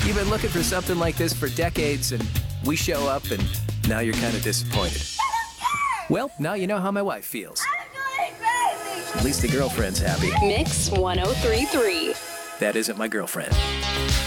You've been looking for something like this for decades, and we show up, and now you're kind of disappointed. Well, now you know how my wife feels. At least the girlfriend's happy. Mix 1033. That isn't my girlfriend.